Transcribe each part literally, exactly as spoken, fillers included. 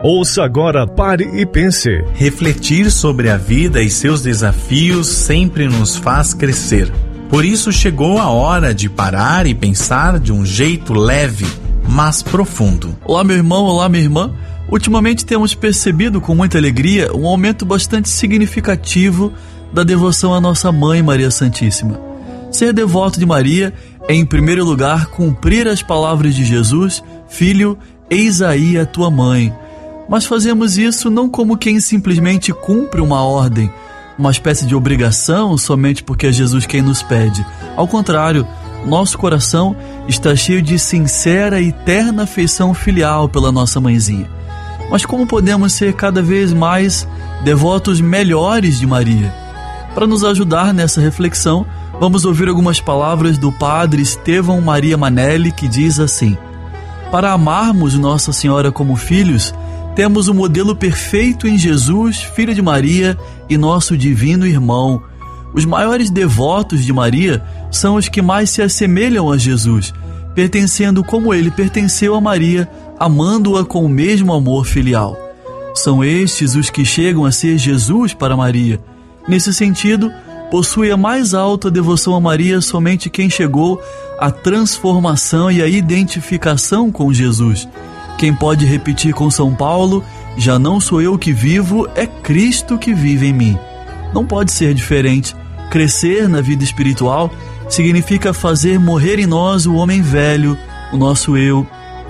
Ouça agora, pare e pense. Refletir sobre a vida e seus desafios sempre nos faz crescer. Por isso chegou a hora de parar e pensar de um jeito leve, mas profundo. Olá, meu irmão, olá, minha irmã. Ultimamente temos percebido com muita alegria um aumento bastante significativo da devoção à nossa Mãe Maria Santíssima. Ser devoto de Maria é, em primeiro lugar, cumprir as palavras de Jesus: Filho, eis aí a tua mãe. Mas fazemos isso não como quem simplesmente cumpre uma ordem, uma espécie de obrigação somente porque é Jesus quem nos pede. Ao contrário, nosso coração está cheio de sincera e terna afeição filial pela nossa mãezinha. Mas como podemos ser cada vez mais devotos melhores de Maria? Para nos ajudar nessa reflexão, vamos ouvir algumas palavras do padre Estevão Maria Manelli, que diz assim: para amarmos Nossa Senhora como filhos, temos o modelo perfeito em Jesus, Filho de Maria e nosso divino irmão. Os maiores devotos de Maria são os que mais se assemelham a Jesus, pertencendo como ele pertenceu a Maria, amando-a com o mesmo amor filial. São estes os que chegam a ser Jesus para Maria. Nesse sentido, possui a mais alta devoção a Maria somente quem chegou à transformação e à identificação com Jesus. Quem pode repetir com São Paulo: já não sou eu que vivo, é Cristo que vive em mim. Não pode ser diferente. Crescer na vida espiritual significa fazer morrer em nós o homem velho, o nosso eu,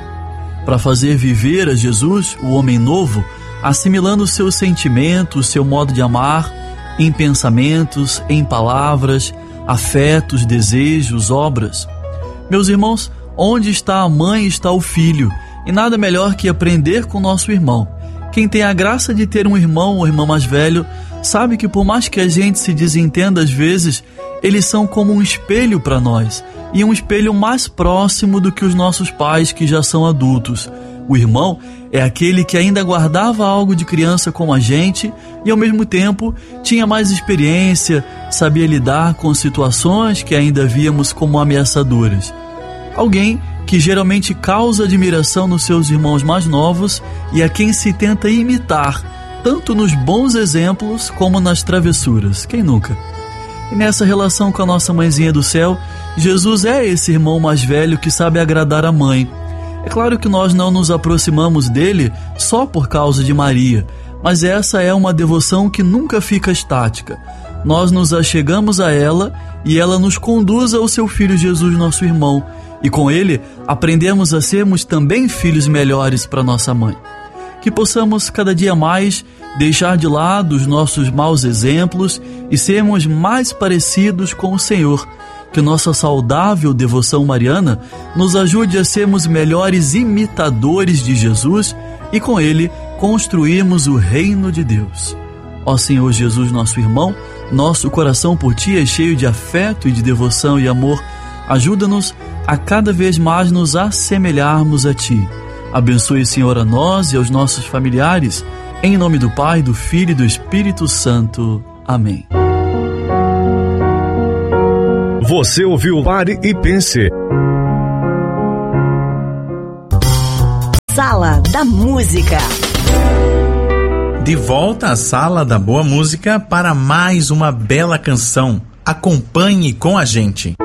para fazer viver a Jesus, o homem novo, assimilando seus sentimentos, seu modo de amar, em pensamentos, em palavras, afetos, desejos, obras. Meus irmãos, onde está a mãe está o filho, e nada melhor que aprender com nosso irmão. Quem tem a graça de ter um irmão ou irmã mais velho, sabe que por mais que a gente se desentenda às vezes, eles são como um espelho para nós, e um espelho mais próximo do que os nossos pais que já são adultos. O irmão é aquele que ainda guardava algo de criança como a gente e ao mesmo tempo tinha mais experiência, sabia lidar com situações que ainda víamos como ameaçadoras. Alguém que geralmente causa admiração nos seus irmãos mais novos e a quem se tenta imitar, tanto nos bons exemplos como nas travessuras. Quem nunca? E nessa relação com a nossa mãezinha do céu, Jesus é esse irmão mais velho que sabe agradar a mãe. É claro que nós não nos aproximamos dele só por causa de Maria, mas essa é uma devoção que nunca fica estática. Nós nos achegamos a ela e ela nos conduz ao seu Filho Jesus, nosso irmão, e com ele aprendemos a sermos também filhos melhores para nossa mãe. Que possamos cada dia mais deixar de lado os nossos maus exemplos e sermos mais parecidos com o Senhor. Que nossa saudável devoção mariana nos ajude a sermos melhores imitadores de Jesus e com ele construirmos o reino de Deus. Ó Senhor Jesus, nosso irmão, nosso coração por Ti é cheio de afeto e de devoção e amor. Ajuda-nos a cada vez mais nos assemelharmos a Ti. Abençoe, Senhor, a nós e aos nossos familiares. Em nome do Pai, do Filho e do Espírito Santo. Amém. Você ouviu Pare e Pense. Sala da Música. De volta à Sala da Boa Música para mais uma bela canção. Acompanhe com a gente.